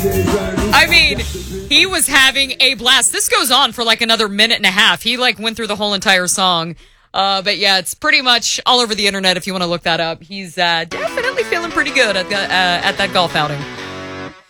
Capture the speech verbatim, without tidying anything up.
I mean, he was having a blast. This goes on for like another minute and a half. He like went through the whole entire song. Uh, but yeah, it's pretty much all over the internet if you want to look that up. He's uh, definitely feeling pretty good at, the, uh, at that golf outing.